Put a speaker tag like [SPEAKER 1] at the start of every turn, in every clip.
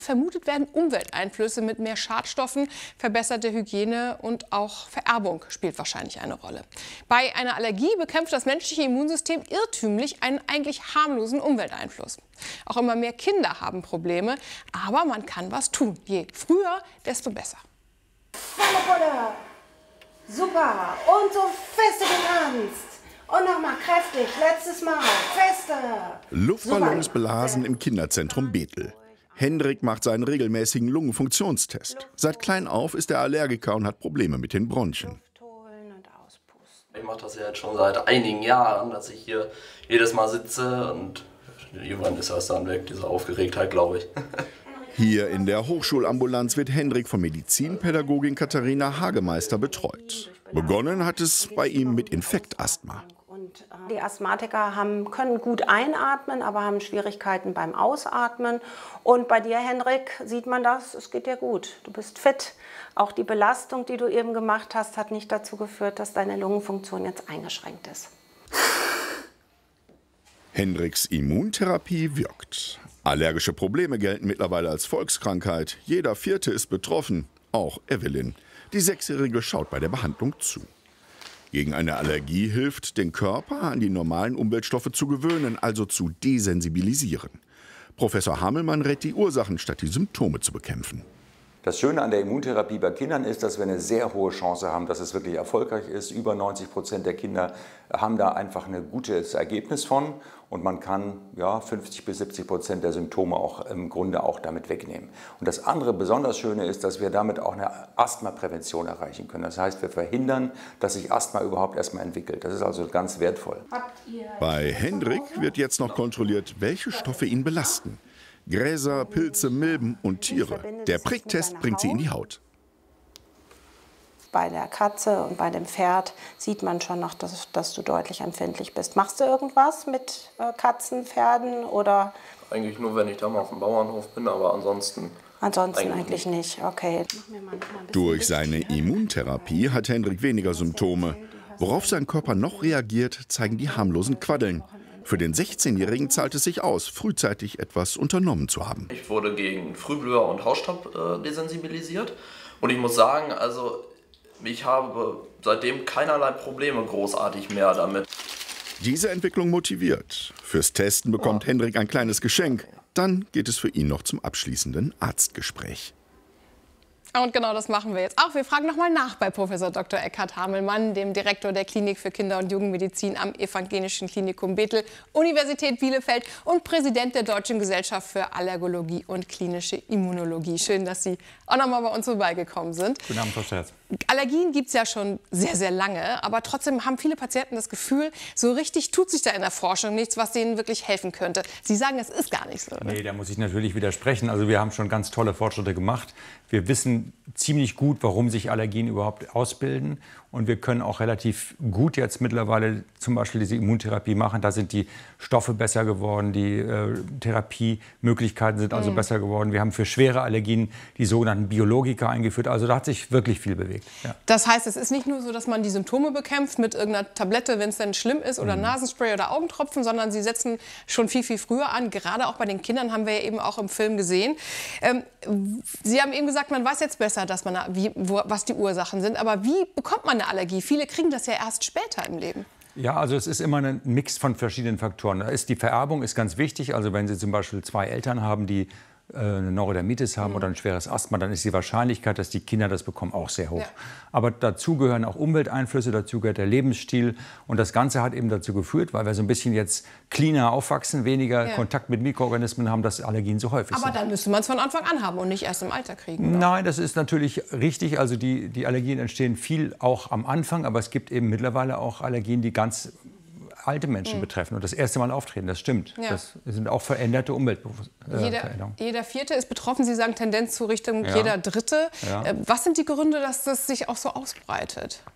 [SPEAKER 1] Vermutet werden Umwelteinflüsse mit mehr Schadstoffen, verbesserte Hygiene und auch Vererbung spielt wahrscheinlich eine Rolle. Bei einer Allergie bekämpft das menschliche Immunsystem irrtümlich einen eigentlich harmlosen Umwelteinfluss. Auch immer mehr Kinder haben Probleme, aber man kann was tun. Je früher, desto besser.
[SPEAKER 2] Volle Pulle. Super. Und so feste getanzt. Und nochmal kräftig. Letztes Mal. Feste.
[SPEAKER 3] Luftballons blasen im Kinderzentrum Bethel. Hendrik macht seinen regelmäßigen Lungenfunktionstest. Seit klein auf ist er Allergiker und hat Probleme mit den Bronchien.
[SPEAKER 4] Ich mache das ja jetzt schon seit einigen Jahren, dass ich hier jedes Mal sitze und irgendwann ist das dann weg, diese Aufgeregtheit, glaube ich.
[SPEAKER 3] Hier in der Hochschulambulanz wird Hendrik von Medizinpädagogin Katharina Hagemeister betreut. Begonnen hat es bei ihm mit Infektasthma.
[SPEAKER 2] Die Asthmatiker können gut einatmen, aber haben Schwierigkeiten beim Ausatmen. Und bei dir, Hendrik, sieht man das, es geht dir gut. Du bist fit. Auch die Belastung, die du eben gemacht hast, hat nicht dazu geführt, dass deine Lungenfunktion jetzt eingeschränkt ist.
[SPEAKER 3] Hendriks Immuntherapie wirkt. Allergische Probleme gelten mittlerweile als Volkskrankheit. Jeder Vierte ist betroffen, auch Evelyn. Die Sechsjährige schaut bei der Behandlung zu. Gegen eine Allergie hilft, den Körper an die normalen Umweltstoffe zu gewöhnen, also zu desensibilisieren. Professor Hamelmann rät die Ursachen, statt die Symptome zu bekämpfen.
[SPEAKER 5] Das Schöne an der Immuntherapie bei Kindern ist, dass wir eine sehr hohe Chance haben, dass es wirklich erfolgreich ist. Über 90% der Kinder haben da einfach ein gutes Ergebnis von. Und man kann 50 bis 70% der Symptome auch im Grunde auch damit wegnehmen. Und das andere besonders Schöne ist, dass wir damit auch eine Asthmaprävention erreichen können. Das heißt, wir verhindern, dass sich Asthma überhaupt erstmal entwickelt. Das ist also ganz wertvoll.
[SPEAKER 3] Bei Hendrik wird jetzt noch kontrolliert, welche Stoffe ihn belasten. Gräser, Pilze, Milben und Tiere. Der Pricktest bringt sie in die Haut.
[SPEAKER 2] Bei der Katze und bei dem Pferd sieht man schon noch, dass du deutlich empfindlich bist. Machst du irgendwas mit Katzen, Pferden oder?
[SPEAKER 4] Eigentlich nur, wenn ich da mal auf dem Bauernhof bin, aber ansonsten
[SPEAKER 2] eigentlich nicht. Okay.
[SPEAKER 3] Durch seine Immuntherapie hat Hendrik weniger Symptome. Worauf sein Körper noch reagiert, zeigen die harmlosen Quaddeln. Für den 16-Jährigen zahlt es sich aus, frühzeitig etwas unternommen zu haben.
[SPEAKER 4] Ich wurde gegen Frühblüher und Hausstaub desensibilisiert. Und ich muss sagen, also ich habe seitdem keinerlei Probleme großartig mehr damit.
[SPEAKER 3] Diese Entwicklung motiviert. Fürs Testen bekommt Hendrik ein kleines Geschenk. Dann geht es für ihn noch zum abschließenden Arztgespräch.
[SPEAKER 1] Und genau das machen wir jetzt auch. Wir fragen nochmal nach bei Professor Dr. Eckhard Hamelmann, dem Direktor der Klinik für Kinder- und Jugendmedizin am Evangelischen Klinikum Bethel, Universität Bielefeld und Präsident der Deutschen Gesellschaft für Allergologie und klinische Immunologie. Schön, dass Sie auch nochmal bei uns vorbeigekommen sind.
[SPEAKER 6] Guten Abend, Frau Scherz.
[SPEAKER 1] Allergien gibt es ja schon sehr, sehr lange, aber trotzdem haben viele Patienten das Gefühl, so richtig tut sich da in der Forschung nichts, was denen wirklich helfen könnte. Sie sagen, es ist gar nicht so, oder?
[SPEAKER 6] Nee, da muss ich natürlich widersprechen. Also wir haben schon ganz tolle Fortschritte gemacht. Wir wissen ziemlich gut, warum sich Allergien überhaupt ausbilden. Und wir können auch relativ gut jetzt mittlerweile zum Beispiel diese Immuntherapie machen. Da sind die Stoffe besser geworden, die Therapiemöglichkeiten sind also besser geworden. Wir haben für schwere Allergien die sogenannten Biologika eingeführt. Also da hat sich wirklich viel bewegt. Ja.
[SPEAKER 1] Das heißt, es ist nicht nur so, dass man die Symptome bekämpft mit irgendeiner Tablette, wenn es dann schlimm ist, oder Nasenspray oder Augentropfen, sondern Sie setzen schon viel, viel früher an. Gerade auch bei den Kindern haben wir ja eben auch im Film gesehen. Sie haben eben gesagt, man weiß jetzt besser, dass man, was die Ursachen sind. Aber wie bekommt man eine Allergie? Viele kriegen das ja erst später im Leben.
[SPEAKER 6] Ja, also es ist immer ein Mix von verschiedenen Faktoren. Die Vererbung ist ganz wichtig. Also wenn Sie zum Beispiel zwei Eltern haben, die eine Neurodermitis haben oder ein schweres Asthma, dann ist die Wahrscheinlichkeit, dass die Kinder das bekommen, auch sehr hoch. Ja. Aber dazu gehören auch Umwelteinflüsse, dazu gehört der Lebensstil. Und das Ganze hat eben dazu geführt, weil wir so ein bisschen jetzt cleaner aufwachsen, weniger Kontakt mit Mikroorganismen haben, dass Allergien so häufig sind.
[SPEAKER 1] Aber dann müsste man es von Anfang an haben und nicht erst im Alter kriegen, oder?
[SPEAKER 6] Nein, das ist natürlich richtig. Also die Allergien entstehen viel auch am Anfang, aber es gibt eben mittlerweile auch Allergien, die ganz alte Menschen betreffen und das erste Mal auftreten. Das stimmt. Ja. Das sind auch veränderte Umweltveränderungen.
[SPEAKER 1] Jeder Vierte ist betroffen. Sie sagen Tendenz zur Richtung jeder Dritte. Ja. Was sind die Gründe, dass das sich auch so ausbreitet?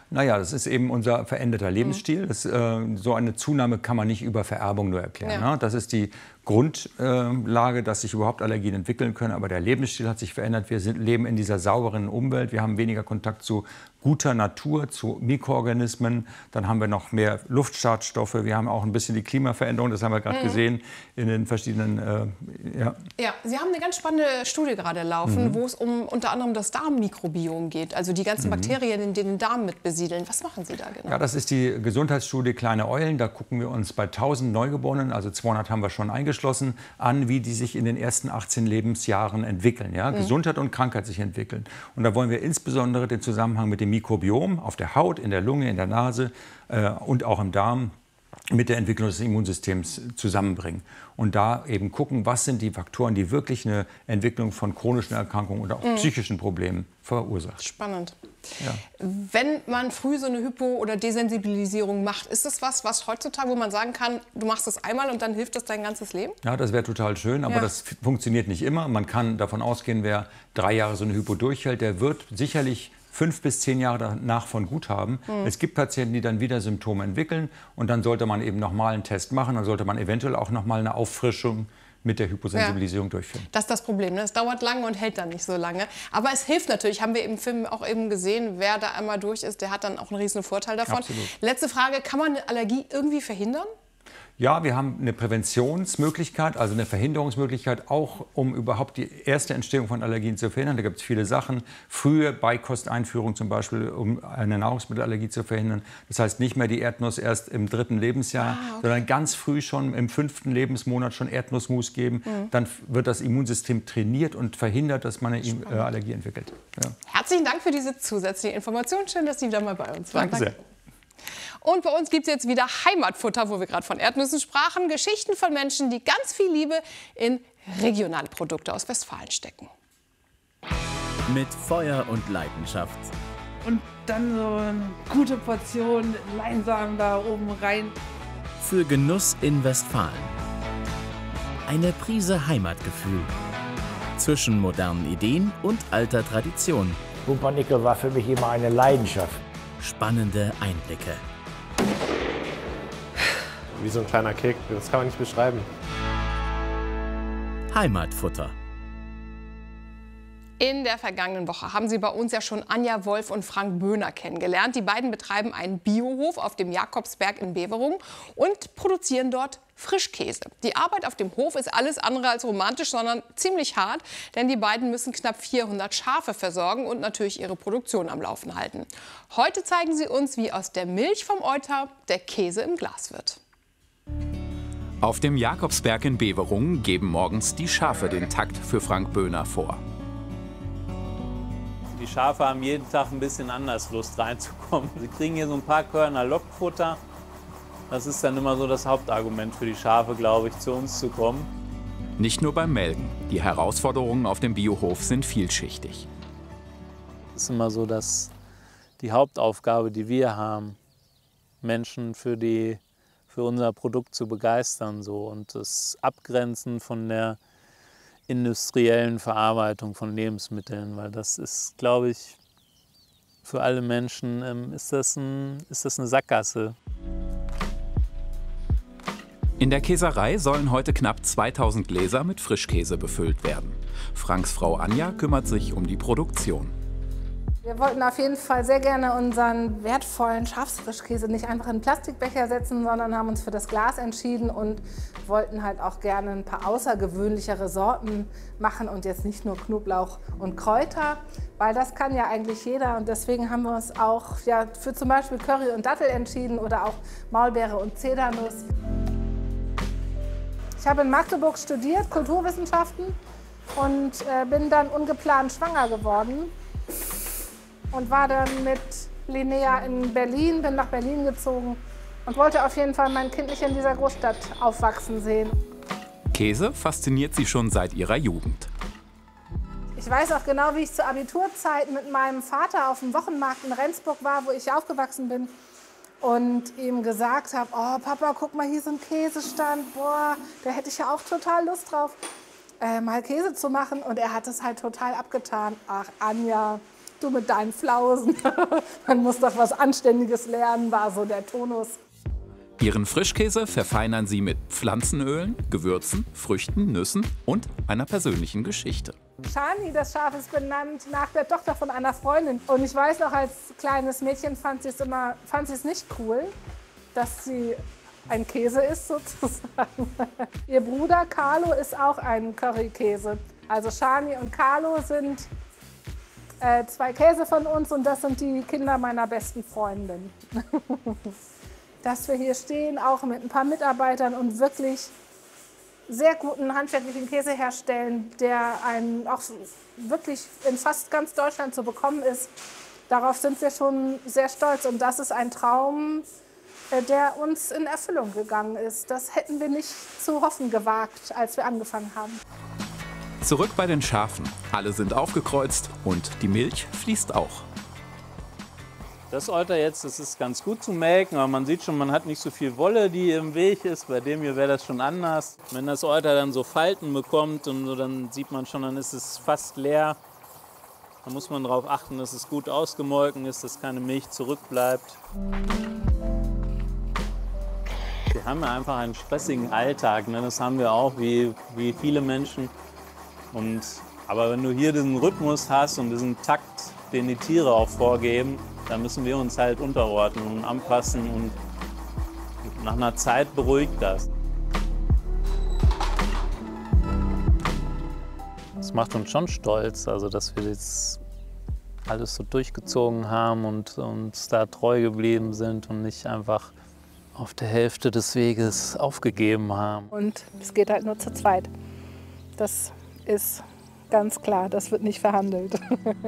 [SPEAKER 6] Naja, das ist eben unser veränderter Lebensstil. So eine Zunahme kann man nicht über Vererbung nur erklären.
[SPEAKER 1] Ja.
[SPEAKER 6] Ne? Das ist die Grundlage, dass sich überhaupt Allergien entwickeln können. Aber der Lebensstil hat sich verändert. Wir leben in dieser sauberen Umwelt. Wir haben weniger Kontakt zu guter Natur, zu Mikroorganismen. Dann haben wir noch mehr Luftschadstoffe. Wir haben auch ein bisschen die Klimaveränderung. Das haben wir gerade gesehen in den verschiedenen.
[SPEAKER 1] Ja, Sie haben eine ganz spannende Studie gerade laufen, wo es unter anderem das Darmmikrobiom geht. Also die ganzen Bakterien, die den Darm mit besiedeln. Was machen Sie da genau?
[SPEAKER 6] Ja, das ist die Gesundheitsstudie Kleine Eulen. Da gucken wir uns bei 1000 Neugeborenen, also 200 haben wir schon eingeschlossen, an, wie die sich in den ersten 18 Lebensjahren entwickeln. Ja? Gesundheit und Krankheit sich entwickeln. Und da wollen wir insbesondere den Zusammenhang mit dem Mikrobiom auf der Haut, in der Lunge, in der Nase und auch im Darm mit der Entwicklung des Immunsystems zusammenbringen. Und da eben gucken, was sind die Faktoren, die wirklich eine Entwicklung von chronischen Erkrankungen oder auch psychischen Problemen verursachen.
[SPEAKER 1] Spannend.
[SPEAKER 6] Ja.
[SPEAKER 1] Wenn man früh so eine Hypo- oder Desensibilisierung macht, ist das was heutzutage, wo man sagen kann, du machst das einmal und dann hilft das dein ganzes Leben?
[SPEAKER 6] Ja, das wäre total schön, aber das funktioniert nicht immer. Man kann davon ausgehen, wer 3 Jahre so eine Hypo durchhält, der wird sicherlich 5 bis 10 Jahre danach von gut haben. Es gibt Patienten, die dann wieder Symptome entwickeln und dann sollte man eben nochmal einen Test machen, dann sollte man eventuell auch nochmal eine Auffrischung mit der Hyposensibilisierung durchführen.
[SPEAKER 1] Das ist das Problem. Ne? Es dauert lange und hält dann nicht so lange. Aber es hilft natürlich, haben wir im Film auch eben gesehen, wer da einmal durch ist, der hat dann auch einen riesen Vorteil davon.
[SPEAKER 6] Absolut.
[SPEAKER 1] Letzte Frage, kann man eine Allergie irgendwie verhindern?
[SPEAKER 6] Ja, wir haben eine Präventionsmöglichkeit, also eine Verhinderungsmöglichkeit, auch um überhaupt die erste Entstehung von Allergien zu verhindern. Da gibt es viele Sachen. Frühe Beikosteinführung zum Beispiel, um eine Nahrungsmittelallergie zu verhindern. Das heißt nicht mehr die Erdnuss erst im 3. Lebensjahr, sondern ganz früh schon im 5. Lebensmonat schon Erdnussmus geben. Dann wird das Immunsystem trainiert und verhindert, dass man eine Allergie entwickelt. Ja.
[SPEAKER 1] Herzlichen Dank für diese zusätzliche Information. Schön, dass Sie wieder mal bei uns waren.
[SPEAKER 6] Danke sehr.
[SPEAKER 1] Und bei uns gibt es jetzt wieder Heimatfutter, wo wir gerade von Erdnüssen sprachen. Geschichten von Menschen, die ganz viel Liebe in regionale Produkte aus Westfalen stecken.
[SPEAKER 7] Mit Feuer und Leidenschaft.
[SPEAKER 8] Und dann so eine gute Portion Leinsamen da oben rein.
[SPEAKER 7] Für Genuss in Westfalen. Eine Prise Heimatgefühl. Zwischen modernen Ideen und alter Tradition.
[SPEAKER 9] Pumpernickel war für mich immer eine Leidenschaft.
[SPEAKER 7] Spannende Einblicke.
[SPEAKER 10] Wie so ein kleiner Kick, das kann man nicht beschreiben.
[SPEAKER 7] Heimatfutter.
[SPEAKER 1] In der vergangenen Woche haben Sie bei uns ja schon Anja Wolf und Frank Böhner kennengelernt. Die beiden betreiben einen Biohof auf dem Jakobsberg in Beverungen und produzieren dort Frischkäse. Die Arbeit auf dem Hof ist alles andere als romantisch, sondern ziemlich hart, denn die beiden müssen knapp 400 Schafe versorgen und natürlich ihre Produktion am Laufen halten. Heute zeigen sie uns, wie aus der Milch vom Euter der Käse im Glas wird.
[SPEAKER 11] Auf dem Jakobsberg in Beverungen geben morgens die Schafe den Takt für Frank Böhner vor.
[SPEAKER 12] Die Schafe haben jeden Tag ein bisschen anders Lust reinzukommen. Sie kriegen hier so ein paar Körner Lockfutter. Das ist dann immer so das Hauptargument für die Schafe, glaube ich, zu uns zu kommen.
[SPEAKER 11] Nicht nur beim Melken. Die Herausforderungen auf dem Biohof sind vielschichtig.
[SPEAKER 12] Es ist immer so, dass die Hauptaufgabe, die wir haben, Menschen für unser Produkt zu begeistern. So. Und das Abgrenzen von der industriellen Verarbeitung von Lebensmitteln. Weil das ist, glaube ich, für alle Menschen ist das eine Sackgasse.
[SPEAKER 11] In der Käserei sollen heute knapp 2000 Gläser mit Frischkäse befüllt werden. Franks Frau Anja kümmert sich um die Produktion.
[SPEAKER 13] Wir wollten auf jeden Fall sehr gerne unseren wertvollen Schafsfrischkäse nicht einfach in einen Plastikbecher setzen, sondern haben uns für das Glas entschieden und wollten halt auch gerne ein paar außergewöhnlichere Sorten machen und jetzt nicht nur Knoblauch und Kräuter, weil das kann ja eigentlich jeder und deswegen haben wir uns auch für zum Beispiel Curry und Dattel entschieden oder auch Maulbeere und Zedernuss. Ich habe in Magdeburg studiert, Kulturwissenschaften und bin dann ungeplant schwanger geworden. Und war dann mit Linnea in Berlin, bin nach Berlin gezogen und wollte auf jeden Fall mein Kind nicht in dieser Großstadt aufwachsen sehen.
[SPEAKER 11] Käse fasziniert sie schon seit ihrer Jugend.
[SPEAKER 13] Ich weiß auch genau, wie ich zur Abiturzeit mit meinem Vater auf dem Wochenmarkt in Rendsburg war, wo ich aufgewachsen bin. Und ihm gesagt habe, oh Papa, guck mal, hier ist ein Käsestand, boah, da hätte ich ja auch total Lust drauf, mal Käse zu machen. Und er hat es halt total abgetan. Ach Anja, du mit deinen Flausen. Man muss doch was Anständiges lernen, war so der Tonus.
[SPEAKER 11] Ihren Frischkäse verfeinern sie mit Pflanzenölen, Gewürzen, Früchten, Nüssen und einer persönlichen Geschichte.
[SPEAKER 13] Shani, das Schaf, ist benannt nach der Tochter von einer Freundin. Und ich weiß noch, als kleines Mädchen fand sie es nicht cool, dass sie ein Käse ist sozusagen. Ihr Bruder Carlo ist auch ein Currykäse. Also Shani und Carlo sind 2 Käse von uns und das sind die Kinder meiner besten Freundin. Dass wir hier stehen, auch mit ein paar Mitarbeitern und wirklich sehr guten handwerklichen Käse herstellen, der einen auch wirklich in fast ganz Deutschland zu bekommen ist. Darauf sind wir schon sehr stolz und das ist ein Traum, der uns in Erfüllung gegangen ist. Das hätten wir nicht zu hoffen gewagt, als wir angefangen haben.
[SPEAKER 11] Zurück bei den Schafen. Alle sind aufgekreuzt und die Milch fließt auch.
[SPEAKER 12] Das Euter jetzt, das ist ganz gut zu melken, aber man sieht schon, man hat nicht so viel Wolle, die im Weg ist. Bei dem hier wäre das schon anders. Wenn das Euter dann so Falten bekommt und so, dann sieht man schon, dann ist es fast leer. Da muss man darauf achten, dass es gut ausgemolken ist, dass keine Milch zurückbleibt. Wir haben ja einfach einen stressigen Alltag, ne? Das haben wir auch, wie viele Menschen. Aber wenn du hier diesen Rhythmus hast und diesen Takt, den die Tiere auch vorgeben, dann müssen wir uns halt unterordnen und anpassen und nach einer Zeit beruhigt das. Das macht uns schon stolz, also dass wir das alles so durchgezogen haben und uns da treu geblieben sind und nicht einfach auf der Hälfte des Weges aufgegeben haben.
[SPEAKER 13] Und es geht halt nur zu zweit. Das ist ganz klar, das wird nicht verhandelt.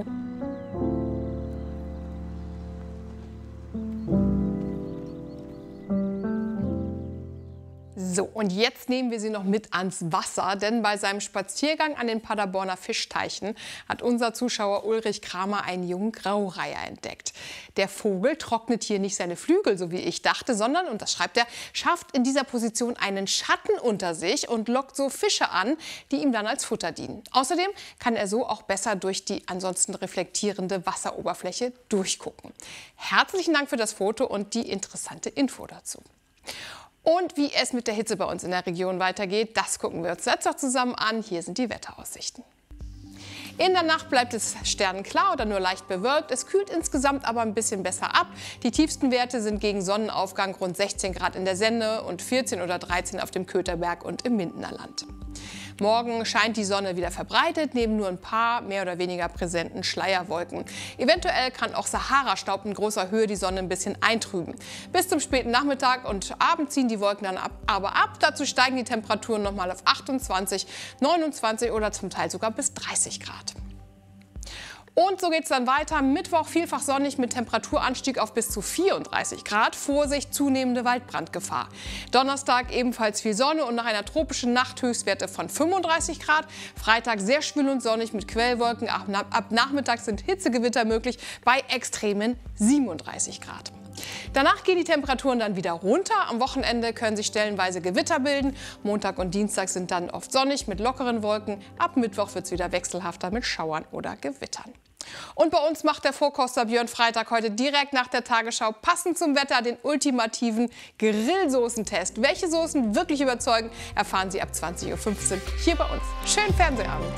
[SPEAKER 1] So, und jetzt nehmen wir Sie noch mit ans Wasser, denn bei seinem Spaziergang an den Paderborner Fischteichen hat unser Zuschauer Ulrich Kramer einen jungen Graureiher entdeckt. Der Vogel trocknet hier nicht seine Flügel, so wie ich dachte, sondern, und das schreibt er, schafft in dieser Position einen Schatten unter sich und lockt so Fische an, die ihm dann als Futter dienen. Außerdem kann er so auch besser durch die ansonsten reflektierende Wasseroberfläche durchgucken. Herzlichen Dank für das Foto und die interessante Info dazu. Und wie es mit der Hitze bei uns in der Region weitergeht, das gucken wir uns jetzt noch zusammen an. Hier sind die Wetteraussichten. In der Nacht bleibt es sternenklar oder nur leicht bewölkt. Es kühlt insgesamt aber ein bisschen besser ab. Die tiefsten Werte sind gegen Sonnenaufgang rund 16 Grad in der Senne und 14 oder 13 auf dem Kötherberg und im Mindener Land. Morgen scheint die Sonne wieder verbreitet, neben nur ein paar mehr oder weniger präsenten Schleierwolken. Eventuell kann auch Sahara-Staub in großer Höhe die Sonne ein bisschen eintrüben. Bis zum späten Nachmittag und Abend ziehen die Wolken dann aber ab. Dazu steigen die Temperaturen noch mal auf 28, 29 oder zum Teil sogar bis 30 Grad. Und so geht es dann weiter. Mittwoch vielfach sonnig mit Temperaturanstieg auf bis zu 34 Grad. Vorsicht, zunehmende Waldbrandgefahr. Donnerstag ebenfalls viel Sonne und nach einer tropischen Nacht Höchstwerte von 35 Grad. Freitag sehr schwül und sonnig mit Quellwolken. Ab Nachmittag sind Hitzegewitter möglich bei extremen 37 Grad. Danach gehen die Temperaturen dann wieder runter. Am Wochenende können sich stellenweise Gewitter bilden. Montag und Dienstag sind dann oft sonnig mit lockeren Wolken. Ab Mittwoch wird es wieder wechselhafter mit Schauern oder Gewittern. Und bei uns macht der Vorkoster Björn Freitag heute direkt nach der Tagesschau passend zum Wetter den ultimativen Grillsoßentest. Welche Soßen wirklich überzeugen, erfahren Sie ab 20:15 Uhr hier bei uns. Schönen Fernsehabend!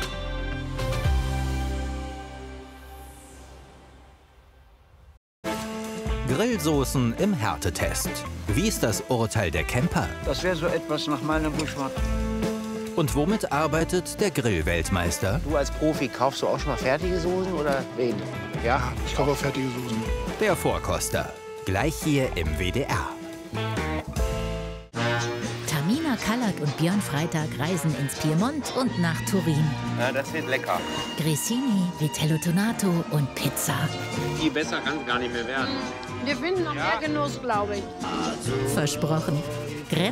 [SPEAKER 14] Grillsoßen im Härtetest. Wie ist das Urteil der Camper?
[SPEAKER 15] Das wäre so etwas nach meinem Geschmack.
[SPEAKER 14] Und womit arbeitet der Grillweltmeister?
[SPEAKER 15] Du als Profi, kaufst du auch schon mal fertige Soßen oder wen? Ja,
[SPEAKER 16] ich kaufe auch fertige Soßen.
[SPEAKER 14] Der Vorkoster. Gleich hier im WDR.
[SPEAKER 17] Tamina Kallert und Björn Freitag reisen ins Piemont und nach Turin.
[SPEAKER 15] Ja, das wird lecker.
[SPEAKER 17] Grissini, Vitello Tonato und Pizza.
[SPEAKER 18] Viel besser kann es gar nicht mehr werden.
[SPEAKER 19] Wir finden noch mehr Genuss, glaube ich.
[SPEAKER 17] Versprochen.